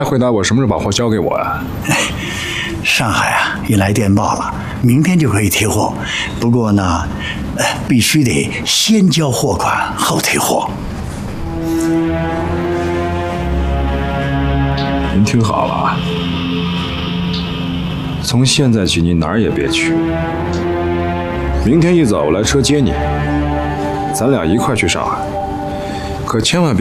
回答我什么时候把货交给我啊？ 上海啊，已来电报了，明天就可以提货。不过呢，必须得先交货款后提货。 您听好了啊，从现在起你哪儿也别去。明天一早我来车接你，咱俩一块去上海。可千万别